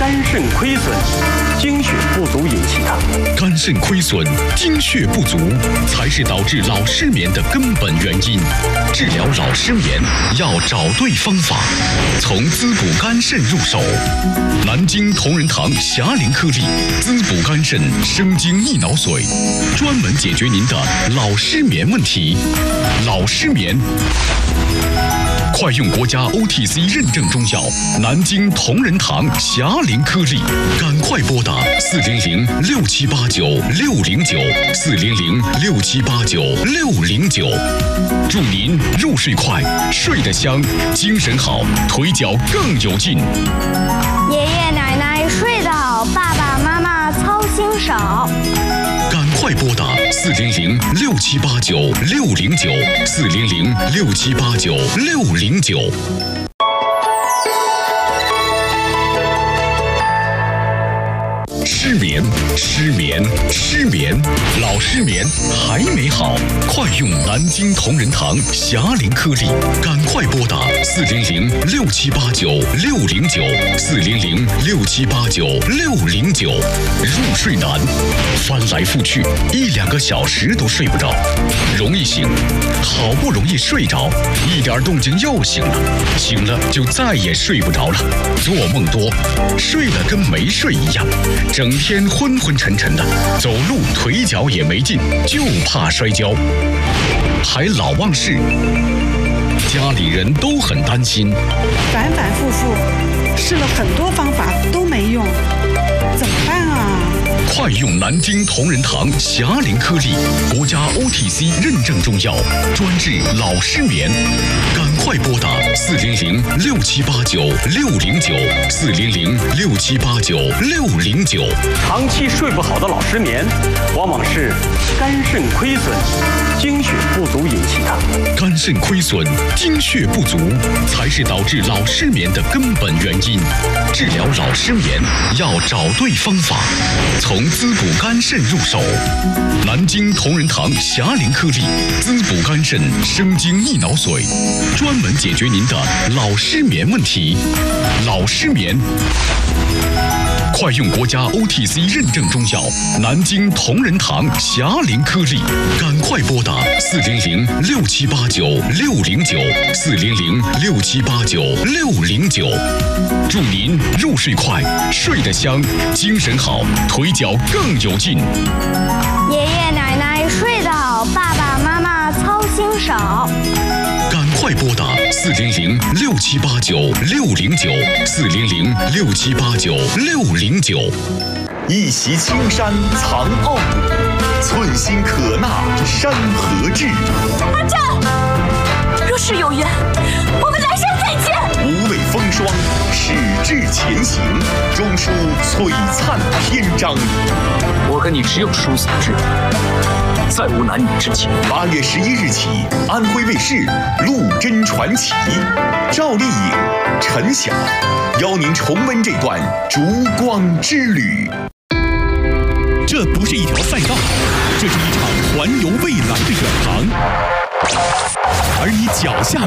肝肾亏损、精血不足引起的。 肝肾亏损、精血不足才是导致脑失眠的根本原因。治疗脑失眠要找对方法，从滋补肝肾入手。南京同仁堂霞灵颗粒滋补肝肾生津益脑髓，专门解决您的脑失眠问题。脑失眠，快用国家 OTC 认证中药南京同仁堂霞灵颗粒，赶快拨打400-6789-609，400-6789-609，祝您入睡快，睡得香，精神好，腿脚更有劲。 爷爷奶奶睡得好，爸爸妈妈操心少。 赶快拨打400-6789-609，400-6789-609。失眠，老失眠还没好，快用南京同仁堂霞灵颗粒，赶快拨打400-6789-609，400-6789-609。入睡难，翻来覆去1-2个小时都睡不着，容易醒，好不容易睡着，一点动静又醒了，醒了就再也睡不着了，做梦多，睡了跟没睡一样，整天昏昏沉沉的，走路腿脚也没劲，就怕摔跤，还老忘事，家里人都很担心， 反反复复试了很多方法都没用，怎么办啊？ 快用南京同仁堂霞灵颗粒，国家 OTC 认证中药，专治老失眠。赶快拨打400-6789-609，400-6789-609。 长期睡不好的老失眠，往往是肝肾亏损、精血不足引起的。 肝肾亏损、精血不足才是导致脑失眠的根本原因。治疗脑失眠要找对方法，从滋补肝肾入手。南京同仁堂霞灵颗粒滋补肝肾生津益脑髓，专门解决您的脑失眠问题。脑失眠，快用国家 OTC 认证中药南京同仁堂霞灵颗粒，赶快拨打400-6789-609，400-6789-609。祝您入睡快，睡得香，精神好，腿脚更有劲。 爷爷奶奶睡得好，爸爸妈妈操心少。 赶快拨打400-6789-609，400-6789-609。 一袭青山藏傲骨，寸心可纳山河志。 阿战，若是有缘，我们来生再见。 无畏风霜，矢志前行，终书璀璨篇章。 我跟你只有殊死之缘，再无男女之情。 8月11日起，安徽卫视《陆贞传奇》，赵丽颖、陈晓邀您重温这段烛光之旅。这不是一条赛道，这是一场环游未来的远航，而你脚下